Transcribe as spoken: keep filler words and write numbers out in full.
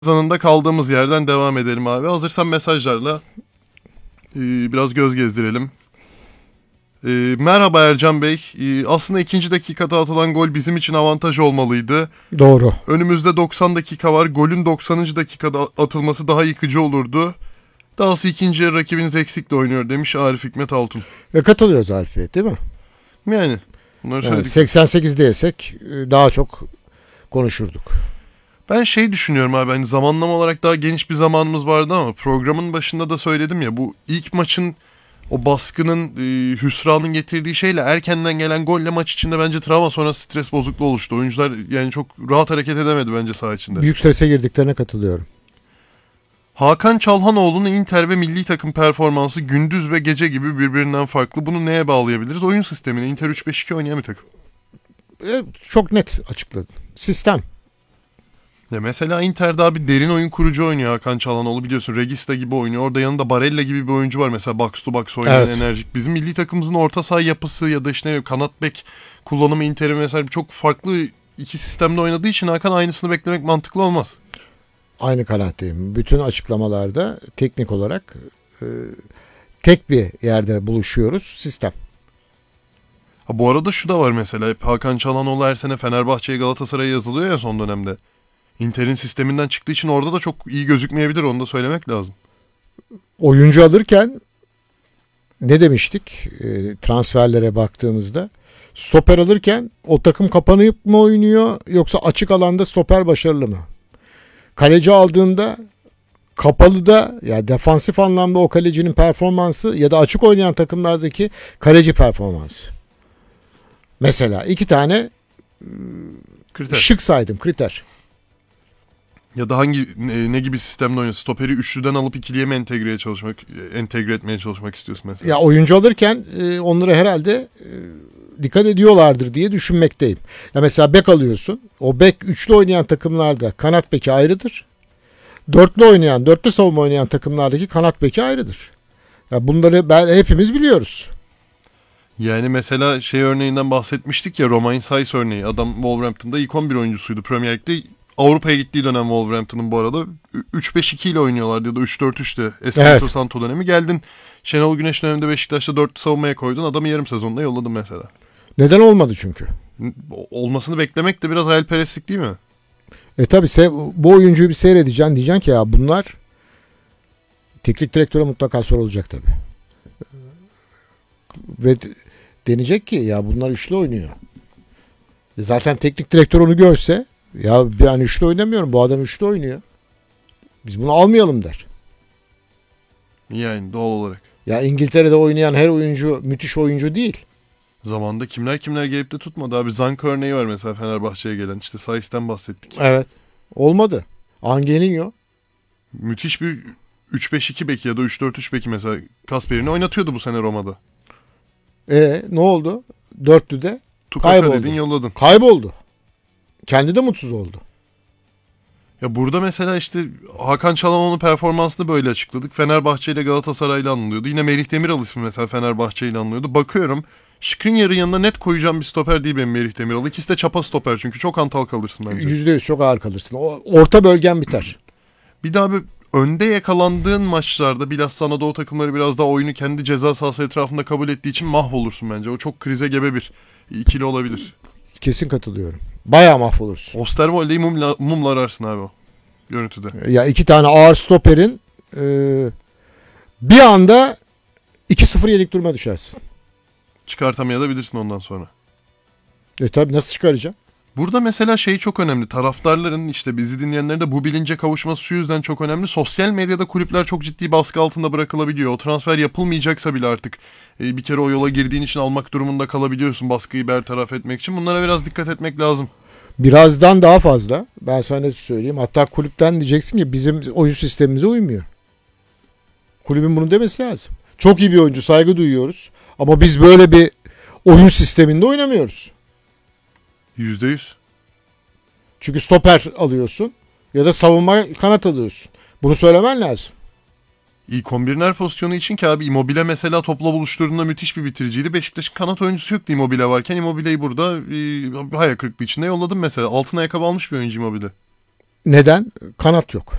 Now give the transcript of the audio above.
Zanında kaldığımız yerden devam edelim abi. Hazırsan mesajlarla e, biraz göz gezdirelim. E, merhaba Ercan Bey. E, aslında ikinci dakikada atılan gol bizim için avantaj olmalıydı. Doğru. Önümüzde doksan dakika var. Golün doksanıncı dakikada atılması daha yıkıcı olurdu. Dahası ikinci yarı rakibiniz eksikle oynuyor demiş Arif Hikmet Altun. Ve katılıyoruz Arif'e, değil mi? Yani bunları Yani söyledik. seksen sekizde yesek daha çok konuşurduk. Ben şey düşünüyorum abi, hani zamanlama olarak daha geniş bir zamanımız vardı ama programın başında da söyledim ya, bu ilk maçın o baskının, e, hüsranın getirdiği şeyle erkenden gelen golle maç içinde bence travma sonrası stres bozukluğu oluştu. Oyuncular yani çok rahat hareket edemedi bence saha içinde. Büyük strese girdiklerine katılıyorum. Hakan Çalhanoğlu'nun Inter ve milli takım performansı gündüz ve gece gibi birbirinden farklı. Bunu neye bağlayabiliriz? Oyun sistemine. Inter üç beş iki oynayan bir takım. E, çok net açıkladın. Sistem. Ya mesela Inter daha bir derin oyun kurucu oynuyor Hakan Çalhanoğlu, biliyorsun Regista gibi oynuyor. Orada yanında Barella gibi bir oyuncu var mesela, box to box oynayan, Evet. enerjik. Bizim milli takımımızın orta saha yapısı ya da işte kanat bek kullanımı Inter'in mesela çok farklı iki sistemde oynadığı için Hakan aynısını beklemek mantıklı olmaz. Aynı kanaatteyim. Bütün açıklamalarda teknik olarak e, tek bir yerde buluşuyoruz. Sistem. Ha, bu arada şu da var mesela, hep Hakan Çalhanoğlu her sene Fenerbahçe'ye, Galatasaray'a yazılıyor ya son dönemde. Inter'in sisteminden çıktığı için orada da çok iyi gözükmeyebilir, onu da söylemek lazım. Oyuncu alırken ne demiştik e, transferlere baktığımızda? Stoper alırken o takım kapanıp mı oynuyor yoksa açık alanda stoper başarılı mı? Kaleci aldığında kapalıda, yani defansif anlamda o kalecinin performansı ya da açık oynayan takımlardaki kaleci performansı. Mesela iki tane Kriter. şık saydım kriter. Ya da hangi ne, ne gibi sistemde oynuyor? Stoperi üçlüden alıp ikiliye mi entegreye çalışmak, entegre etmeye çalışmak istiyorsun mesela? Ya oyuncu alırken e, onları herhalde e, dikkat ediyorlardır diye düşünmekteyim. Ya mesela bek alıyorsun. O bek üçlü oynayan takımlarda kanat beki ayrıdır. Dörtlü oynayan, dörtlü savunma oynayan takımlardaki kanat beki ayrıdır. Ya bunları ben hepimiz biliyoruz. Yani mesela şey örneğinden bahsetmiştik ya, Romain Saiz örneği. Adam Wolverhampton'da ilk on bir oyuncusuydu Premier Lig'de. Avrupa'ya gittiği dönem Wolverhampton'ın bu arada üç beş iki ile oynuyorlardı ya da üç dört üçte. Espirito Evet. Santo dönemi. Geldin Şenol Güneş döneminde Beşiktaş'ta dörtlü savunmaya koydun. Adamı yarım sezonda yolladın mesela. Neden olmadı çünkü? Olmasını beklemek de biraz hayalperestlik değil mi? E tabi bu oyuncuyu bir seyredeceksin, diyeceksin ki ya bunlar, teknik direktöre mutlaka sorulacak tabi. Ve denecek ki ya bunlar üçlü oynuyor. E zaten teknik direktör onu görse, ya ben üçlü oynamıyorum, bu adam üçlü oynuyor, biz bunu almayalım der. Yani doğal olarak. Ya İngiltere'de oynayan her oyuncu müthiş oyuncu değil. Zamanda kimler kimler gelip de tutmadı abi. Zanka örneği var mesela Fenerbahçe'ye gelen. İşte Saiz'ten bahsettik. Evet. Olmadı. Angelino. Müthiş bir üç beş iki beki ya da üç dört üç beki mesela Kasper'ini oynatıyordu bu sene Roma'da. E ne oldu? Dörtlüde Tukaka kayboldu. dedin, yolladın. Kayboldu. Kendi de mutsuz oldu. Ya burada mesela işte Hakan Çalhanoğlu'nun performansını böyle açıkladık. Fenerbahçe ile Galatasaray'la anılıyordu. Yine Merih Demiral ismi mesela Fenerbahçe ile anılıyordu. Bakıyorum Skriniar'ın yanına net koyacağım bir stoper değil benim Merih Demiral. İkisi de çapa stoper çünkü çok antal kalırsın bence. yüzde yüz çok ağır kalırsın. O, orta bölgen biter. Bir daha bir önde yakalandığın maçlarda bilhassa Anadolu takımları biraz daha oyunu kendi ceza sahası etrafında kabul ettiği için mahvolursun bence. O çok krize gebe bir ikili olabilir. Kesin katılıyorum. Bayağı mahvolursun. Osterwolde'yi mumla, mumla ararsın abi o görüntüde. Ya iki tane ağır stoperin e, bir anda iki sıfır yenik duruma düşersin. Çıkartamayabilirsin ondan sonra. E tabi nasıl çıkaracağım? Burada mesela şey çok önemli. Taraftarların, işte bizi dinleyenlerin de bu bilince kavuşması şu yüzden çok önemli. Sosyal medyada kulüpler çok ciddi baskı altında bırakılabiliyor. O transfer yapılmayacaksa bile artık e, bir kere o yola girdiğin için almak durumunda kalabiliyorsun baskıyı bertaraf etmek için. Bunlara biraz dikkat etmek lazım. Birazdan daha fazla. Ben sana ne söyleyeyim. Hatta kulüpten diyeceksin ki bizim oyun sistemimize uymuyor. Kulübün bunu demesi lazım. Çok iyi bir oyuncu, saygı duyuyoruz. Ama biz böyle bir oyun sisteminde oynamıyoruz. Yüzde yüz. Çünkü stoper alıyorsun ya da savunma kanat alıyorsun. Bunu söylemen lazım. İlk on birin her pozisyonu için ki abi Immobile mesela topla buluşturduğunda müthiş bir bitiriciydi. Beşiktaş'ın kanat oyuncusu yoktu Immobile varken. Immobile'yi burada e, hayal kırıklığı içinde yolladım mesela. Altın ayakkabı almış bir oyuncu Immobile. Neden? Kanat yok.